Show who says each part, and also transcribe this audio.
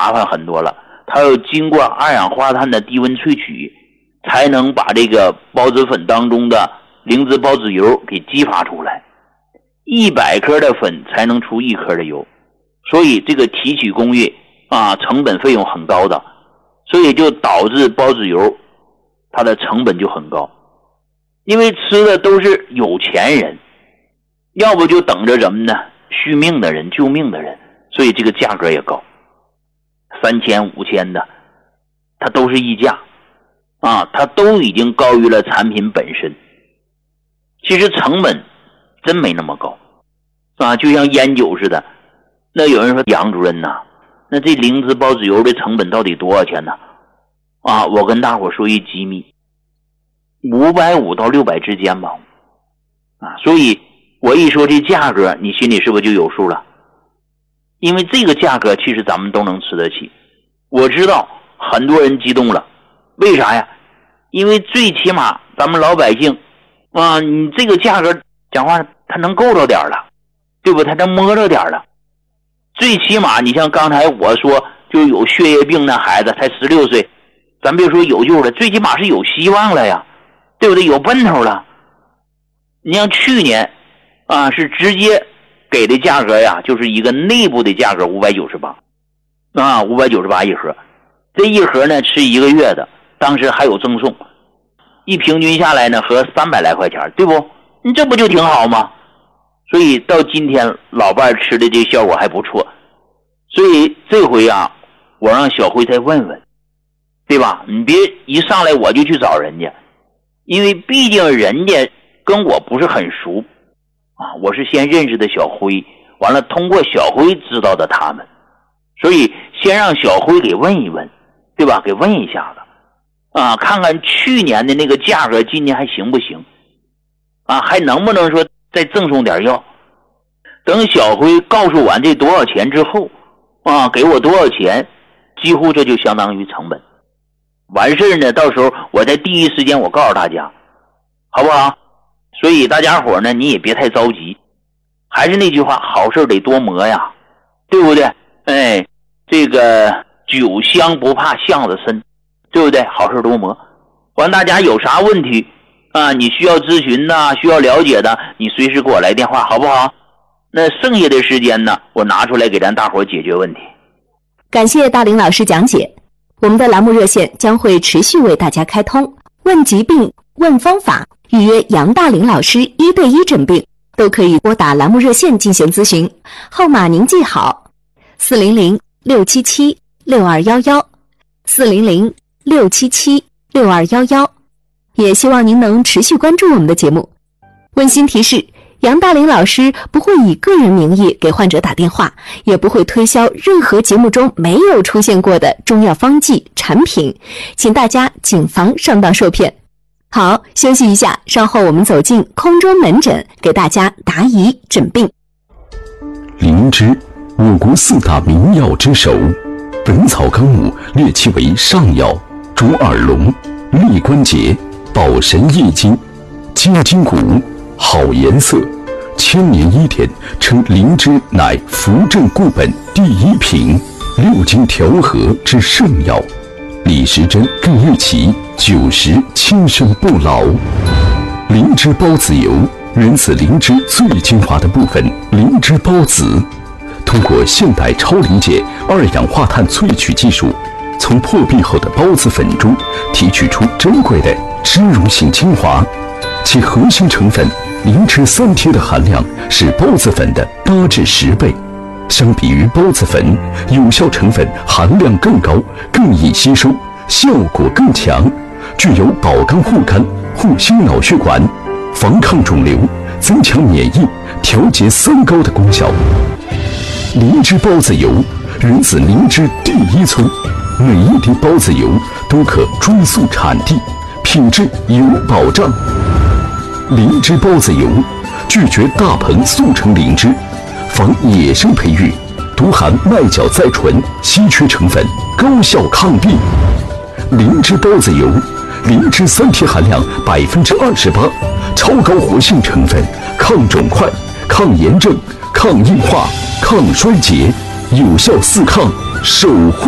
Speaker 1: 麻烦很多了，它要经过二氧化碳的低温萃取，才能把这个孢子粉当中的灵芝孢子油给激发出来。100克的粉才能出1克的油，所以这个提取工艺成本费用很高的，所以就导致孢子油它的成本就很高。因为吃的都是有钱人，要不就等着什么呢？续命的人、救命的人，所以这个价格也高，3000、5000的，它都是溢价它都已经高于了产品本身。其实成本真没那么高就像烟酒似的。那有人说杨主任那这灵芝孢子油的成本到底多少钱呢？我跟大伙说一机密，550到600之间吧。所以我一说这价格，你心里是不是就有数了？因为这个价格其实咱们都能吃得起。我知道很多人激动了，为啥呀？因为最起码咱们老百姓你这个价格讲话他能够着点了，对不？他能摸着点了。最起码你像刚才我说就有血液病的孩子才16岁，咱别说有救了，最起码是有希望了呀，对不对？有奔头了。你像去年是直接给的价格呀，就是一个内部的价格598，598一盒。这一盒呢吃1个月的，当时还有赠送，一平均下来呢合300来块钱，对不？你这不就挺好吗？所以到今天老伴吃的这效果还不错。所以这回我让小辉再问问，对吧？你别一上来我就去找人家，因为毕竟人家跟我不是很熟我是先认识的小辉，完了通过小辉知道的他们，所以先让小辉给问一问，对吧？给问一下子看看去年的那个价格今年还行不行还能不能说再赠送点药。等小辉告诉完这多少钱之后给我多少钱，几乎这就相当于成本。完事呢，到时候我在第一时间我告诉大家，好不好？所以大家伙呢，你也别太着急，还是那句话，好事得多磨呀，对不对？这个酒香不怕巷子深，对不对？好事多磨。完大家有啥问题你需要咨询需要了解的，你随时给我来电话，好不好？那剩下的时间呢，我拿出来给咱大伙解决问题。
Speaker 2: 感谢大林老师讲解，我们的栏目热线将会持续为大家开通，问疾病、问方法，预约杨大林老师1对1诊病，都可以拨打栏目热线进行咨询。号码您记好：400-677-6211，400-677-6211。也希望您能持续关注我们的节目。温馨提示，杨大林老师不会以个人名义给患者打电话，也不会推销任何节目中没有出现过的中药方剂产品，请大家谨防上当受骗。好，休息一下，稍后我们走进空中门诊，给大家答疑诊病。
Speaker 3: 灵芝，我国4大名药之首，《本草纲目》列其为上药，主耳聋、利关节、保神益精、精筋骨，好颜色，千年医典称灵芝乃扶正固本第1品，6经调和之圣药。李时珍更誉其90轻身不老。灵芝孢子油源自灵芝最精华的部分灵芝孢子，通过现代超临界二氧化碳萃取技术，从破壁后的孢子粉中提取出珍贵的脂溶性精华，其核心成分灵芝3贴的含量是孢子粉的8至10倍。相比于孢子粉，有效成分含量更高，更易吸收，效果更强，具有保肝护肝、护心脑血管、防抗肿瘤、增强免疫、调节三高的功效。灵芝孢子油源自灵芝第1村，每一滴孢子油都可追溯产地，品质有保障。灵芝孢子油拒绝大棚速成灵芝，防野生培育，独含麦角甾醇稀缺成分，高效抗病。灵芝孢子油，灵芝3贴含量28%，超高活性成分，抗肿块、抗炎症、抗硬化、抗衰竭，有效4抗，守护